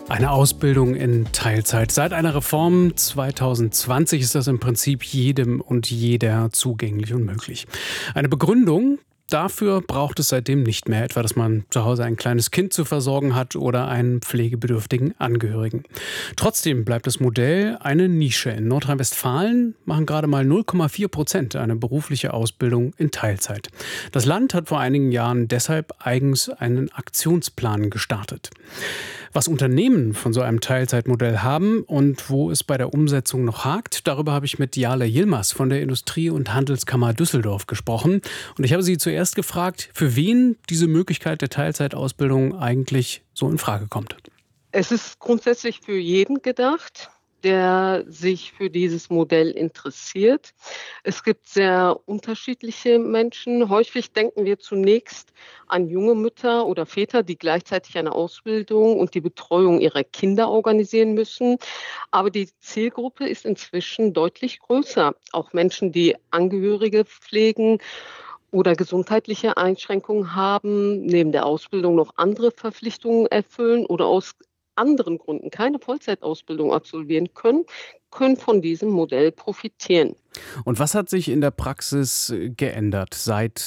Eine Ausbildung in Teilzeit. Seit einer Reform 2020 ist das im Prinzip jedem und jeder zugänglich und möglich. Eine Begründung dafür braucht es seitdem nicht mehr, etwa dass man zu Hause ein kleines Kind zu versorgen hat oder einen pflegebedürftigen Angehörigen. Trotzdem bleibt das Modell eine Nische. In Nordrhein-Westfalen machen gerade mal 0,4% eine berufliche Ausbildung in Teilzeit. Das Land hat vor einigen Jahren deshalb eigens einen Aktionsplan gestartet. Was Unternehmen von so einem Teilzeitmodell haben und wo es bei der Umsetzung noch hakt, darüber habe ich mit Jale Yilmaz von der Industrie- und Handelskammer Düsseldorf gesprochen. Und ich habe sie zuerst gefragt, für wen diese Möglichkeit der Teilzeitausbildung eigentlich so in Frage kommt. Es ist grundsätzlich für jeden gedacht, der sich für dieses Modell interessiert. Es gibt sehr unterschiedliche Menschen. Häufig denken wir zunächst an junge Mütter oder Väter, die gleichzeitig eine Ausbildung und die Betreuung ihrer Kinder organisieren müssen. Aber die Zielgruppe ist inzwischen deutlich größer. Auch Menschen, die Angehörige pflegen oder gesundheitliche Einschränkungen haben, neben der Ausbildung noch andere Verpflichtungen erfüllen oder aus anderen Gründen keine Vollzeitausbildung absolvieren können von diesem Modell profitieren. Und was hat sich in der Praxis geändert seit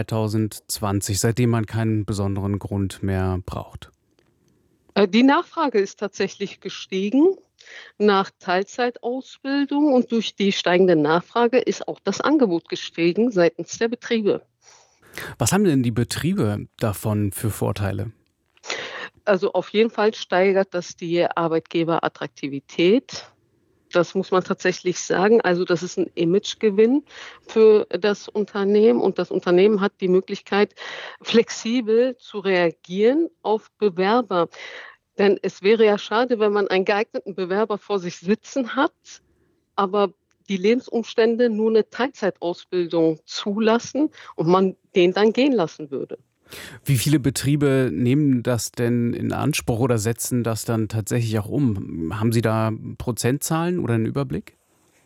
2020, seitdem man keinen besonderen Grund mehr braucht? Die Nachfrage ist tatsächlich gestiegen nach Teilzeitausbildung und durch die steigende Nachfrage ist auch das Angebot gestiegen seitens der Betriebe. Was haben denn die Betriebe davon für Vorteile? Also auf jeden Fall steigert das die Arbeitgeberattraktivität. Das muss man tatsächlich sagen. Also das ist ein Imagegewinn für das Unternehmen und das Unternehmen hat die Möglichkeit, flexibel zu reagieren auf Bewerber. Denn es wäre ja schade, wenn man einen geeigneten Bewerber vor sich sitzen hat, aber die Lebensumstände nur eine Teilzeitausbildung zulassen und man den dann gehen lassen würde. Wie viele Betriebe nehmen das denn in Anspruch oder setzen das dann tatsächlich auch um? Haben Sie da Prozentzahlen oder einen Überblick?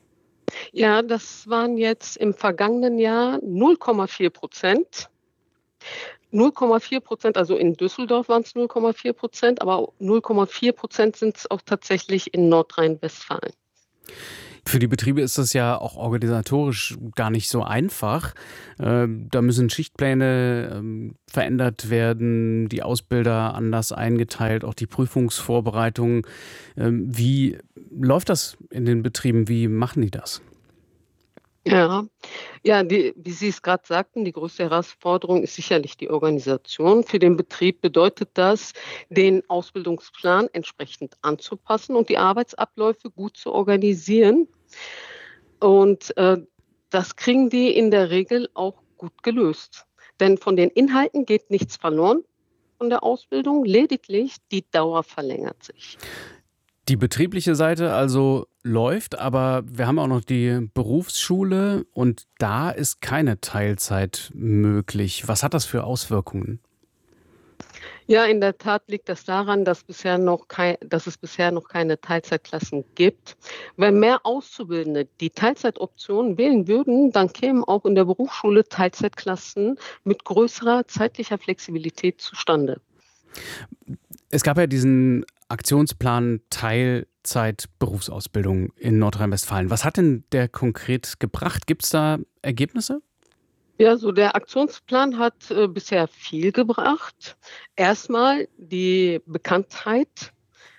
Ja, das waren jetzt im vergangenen Jahr 0,4%. 0,4%, also in Düsseldorf waren es 0,4%, aber 0,4% sind es auch tatsächlich in Nordrhein-Westfalen. Für die Betriebe ist das ja auch organisatorisch gar nicht so einfach. Da müssen Schichtpläne verändert werden, die Ausbilder anders eingeteilt, auch die Prüfungsvorbereitung. Wie läuft das in den Betrieben? Wie machen die das? Ja, ja, wie Sie es gerade sagten, die größte Herausforderung ist sicherlich die Organisation. Für den Betrieb bedeutet das, den Ausbildungsplan entsprechend anzupassen und die Arbeitsabläufe gut zu organisieren. Und das kriegen die in der Regel auch gut gelöst. Denn von den Inhalten geht nichts verloren von der Ausbildung, lediglich die Dauer verlängert sich. Die betriebliche Seite also läuft, aber wir haben auch noch die Berufsschule und da ist keine Teilzeit möglich. Was hat das für Auswirkungen? Ja, in der Tat liegt das daran, dass es bisher noch keine Teilzeitklassen gibt. Wenn mehr Auszubildende die Teilzeitoption wählen würden, dann kämen auch in der Berufsschule Teilzeitklassen mit größerer zeitlicher Flexibilität zustande. Es gab ja diesen Aktionsplan Teilzeit-Berufsausbildung in Nordrhein-Westfalen. Was hat denn der konkret gebracht? Gibt es da Ergebnisse? Ja, so der Aktionsplan hat bisher viel gebracht. Erstmal die Bekanntheit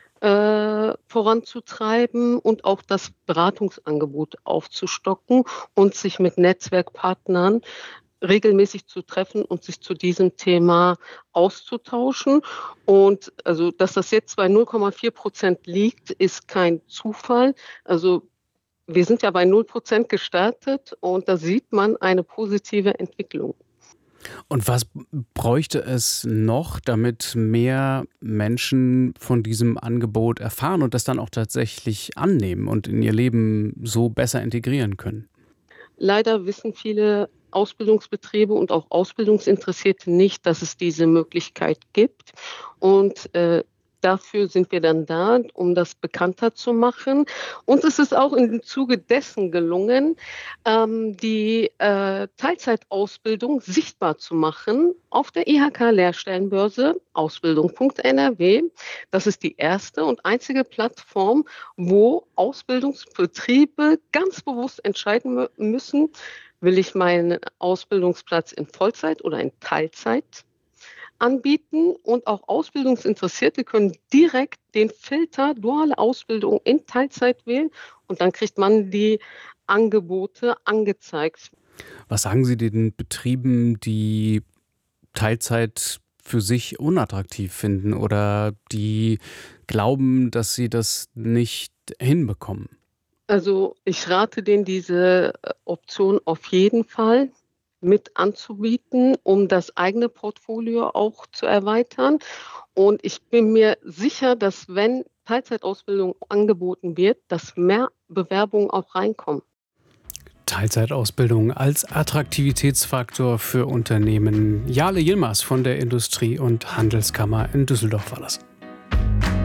voranzutreiben und auch das Beratungsangebot aufzustocken und sich mit Netzwerkpartnern regelmäßig zu treffen und sich zu diesem Thema auszutauschen. Und also, dass das jetzt bei 0,4% liegt, ist kein Zufall. Also wir sind ja bei 0% gestartet und da sieht man eine positive Entwicklung. Und was bräuchte es noch, damit mehr Menschen von diesem Angebot erfahren und das dann auch tatsächlich annehmen und in ihr Leben so besser integrieren können? Leider wissen viele Ausbildungsbetriebe und auch Ausbildungsinteressierte nicht, dass es diese Möglichkeit gibt. Und Dafür sind wir dann da, um das bekannter zu machen. Und es ist auch im Zuge dessen gelungen, die Teilzeitausbildung sichtbar zu machen auf der IHK-Lehrstellenbörse Ausbildung.NRW. Das ist die erste und einzige Plattform, wo Ausbildungsbetriebe ganz bewusst entscheiden müssen, will ich meinen Ausbildungsplatz in Vollzeit oder in Teilzeit anbieten, und auch Ausbildungsinteressierte können direkt den Filter duale Ausbildung in Teilzeit wählen und dann kriegt man die Angebote angezeigt. Was sagen Sie den Betrieben, die Teilzeit für sich unattraktiv finden oder die glauben, dass sie das nicht hinbekommen? Also ich rate denen, diese Option auf jeden Fall mit anzubieten, um das eigene Portfolio auch zu erweitern. Und ich bin mir sicher, dass wenn Teilzeitausbildung angeboten wird, dass mehr Bewerbungen auch reinkommen. Teilzeitausbildung als Attraktivitätsfaktor für Unternehmen. Jale Yilmaz von der Industrie- und Handelskammer in Düsseldorf war das.